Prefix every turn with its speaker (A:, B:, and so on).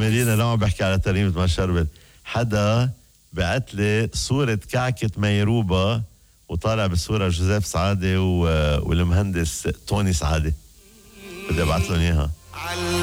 A: ميرينا لما بحكي على ترنيمة ما شربت، حدا بعت لي صورة كعكة ميروبا وطالع بالصورة جوزيف سعادة والمهندس توني سعادة. بدي ابعت لهم اياها.